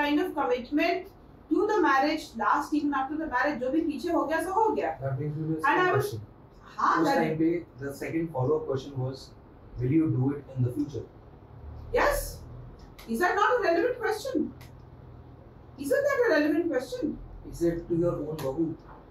kind of commitment to the marriage last even after the marriage. जो भी पीछे हो गया सो हो गया. That brings me to the And I second was, question. हाँ, Uस that, time पे the second follow-up question was, will you do it in the future? yes. Is that not a relevant question? Isn't that a relevant question? Is it to your own babu?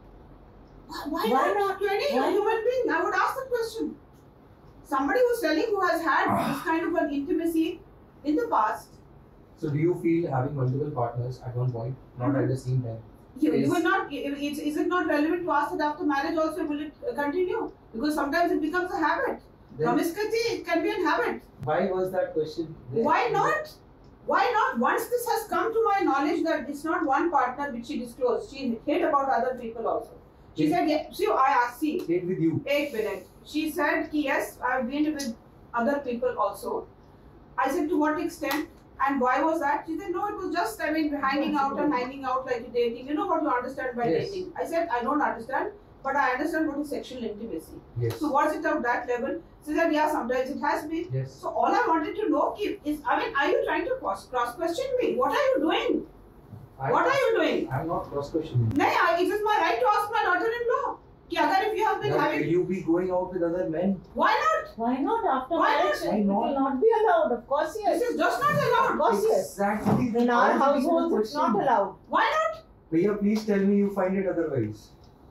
Why not? To any human being, I would ask the question. Somebody who's telling who has had this kind of an intimacy in the past. So do you feel having multiple partners at one point, not at the same time? You will not. Is it not relevant to ask that after marriage also will it continue? Because sometimes it becomes a habit. Promiscuity, it can be a habit. Why was that question there? Why not? Why not? Once this has come to my knowledge that it's not one partner which she disclosed, she hid about other people also. She said, yeah, see, I asked, see. Hid with you. 8 minutes. She said, yes, I've been with other people also. I said, to what extent? And why was that? She said, no, it was just, hanging out and hanging out like dating. You know what you understand by dating? I said, I don't understand, but I understand what is sexual intimacy. Yes. So was it of that level? She said, yeah, sometimes it has been. Yes. So all I wanted to know is, are you trying to cross-question me? What are you doing? What are you doing? I'm not cross-questioning. No, it is my right to ask my daughter-in-law. If you have been having... Will you be going out with other men? Why not? Why not? After Why marriage, not? it will not be allowed. Of course, yes. This is just not allowed. Of course, yes. Exactly. In our households, it's not allowed. Why not? Bhaiya, please tell me you find it otherwise.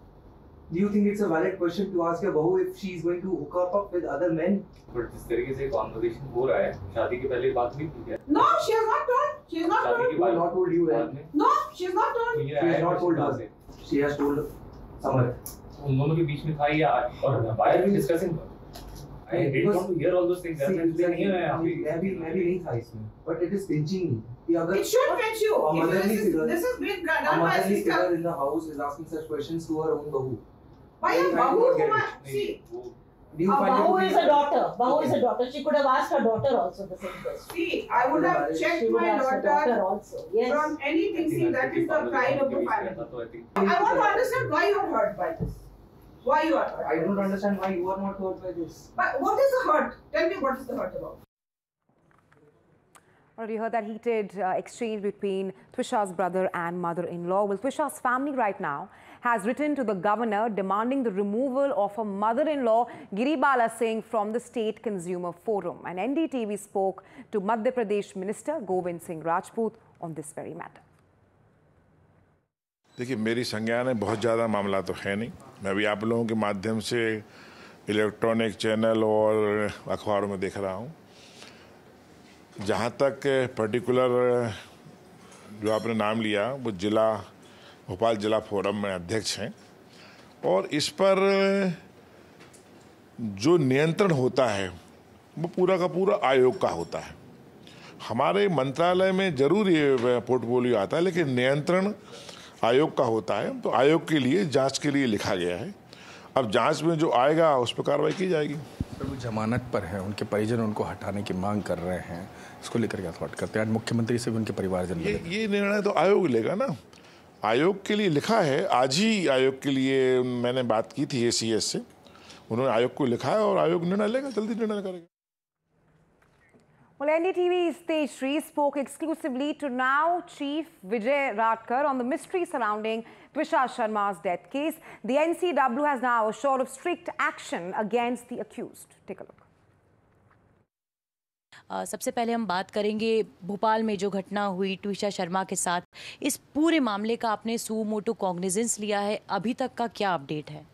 Do you think it's a valid question to ask your bahu if she is going to hook up with other men? But जिस तरीके से conversation हो रहा है, शादी के पहले बात नहीं की क्या? No, she has not told. She has not told. Who has not told you that? No, she has not told. She has not told us. She has told Samar. उन दोनों के बीच में था या और why are we discussing? I didn't want to hear all those things. मैं भी नहीं था इसमें. But it is pinching me. It should pinch you. This has been done by a motherly sister. figure in the house is asking such questions to her own bahu. Why a bahu? See. Bahu is a daughter. Bahu is a daughter. She could have asked her daughter also the same question. See, I would have checked my daughter also. Yes. From anything. See, that is the pride of the family. I want to understand why you are hurt by this. Why you are hurt? I don't understand why you are not hurt by this. But what is the hurt? Tell me what is the hurt about? Already heard that heated exchange between Twisha's brother and mother-in-law. Well, Twisha's family right now has written to the governor demanding the removal of her mother-in-law, Giribala Singh, from the State Consumer Forum. And NDTV spoke to Madhya Pradesh Minister Govind Singh Rajput on this very matter. देखिए, मेरी संज्ञान में बहुत ज़्यादा मामला तो है नहीं. मैं भी आप लोगों के माध्यम से इलेक्ट्रॉनिक चैनल और अखबारों में देख रहा हूँ. जहाँ तक पर्टिकुलर जो आपने नाम लिया वो भोपाल जिला फोरम में अध्यक्ष हैं और इस पर जो नियंत्रण होता है वो पूरा का पूरा आयोग का होता है. हमारे मंत्रालय में जरूर ये पोर्टफोलियो आता है लेकिन नियंत्रण आयोग का होता है. तो आयोग के लिए जांच के लिए लिखा गया है. अब जांच में जो आएगा उस पर कार्रवाई की जाएगी. वो जमानत पर है, उनके परिजन उनको हटाने की मांग कर रहे हैं. इसको लेकर क्या थॉट करते हैं? आज मुख्यमंत्री से भी उनके परिवारजन ये निर्णय तो आयोग लेगा ना. आयोग के लिए लिखा है. आज ही आयोग के लिए मैंने बात की थी ACS से. उन्होंने आयोग को लिखा है और आयोग निर्णय लेगा, जल्दी निर्णय करेगा. Well, NDTV's Tejshri spoke exclusively to now Chief Vijay Ratkar on the mystery surrounding Twisha Sharma's death case. The NCW has now assured of strict action against the accused. Take a look. सबसे पहले हम बात करेंगे भोपाल में जो घटना हुई ट्विशा शर्मा के साथ. इस पूरे मामले का आपने सू मोटो कॉग्निजेंस लिया है. अभी तक का क्या अपडेट है?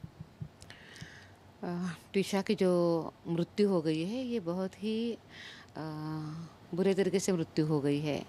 ट्विशा की जो मृत्यु हो गई है ये बहुत ही बुरे तरीके से मृत्यु हो गई है.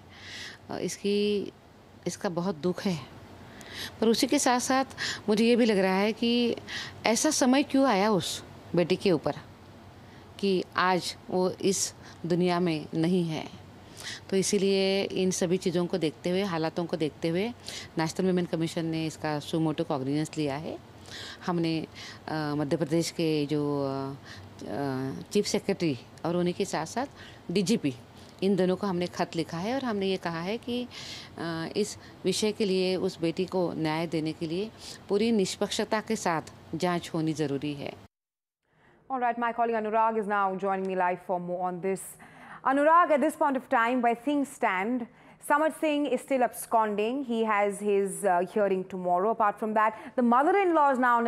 इसका बहुत दुख है. पर उसी के साथ साथ मुझे ये भी लग रहा है कि ऐसा समय क्यों आया उस बेटी के ऊपर कि आज वो इस दुनिया में नहीं है. तो इसीलिए इन सभी चीज़ों को देखते हुए, हालातों को देखते हुए नेशनल वुमेन कमीशन ने इसका सुमोटो कॉग्निजेंस लिया है. हमने मध्य प्रदेश के जो चीफ सेक्रेटरी और उन्हीं के साथ साथ DGP इन दोनों को हमने खत लिखा है और हमने ये कहा है कि इस विषय के लिए उस बेटी को न्याय देने के लिए पूरी निष्पक्षता के साथ जांच होनी ज़रूरी है. All right, my colleague Anurag is now joining me live for more on this. Anurag, at this point of time, where things stand, Samar Singh is still absconding. He has his hearing tomorrow. Apart from that, the mother-in-law is now